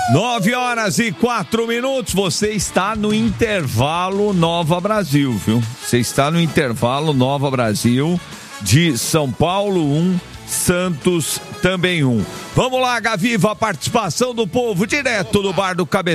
9h04, você está no intervalo Nova Brasil, viu? Você está no intervalo Nova Brasil de São Paulo 1, Santos também 1. Vamos lá, Gaviva, a participação do povo direto do Bar do Cabeção.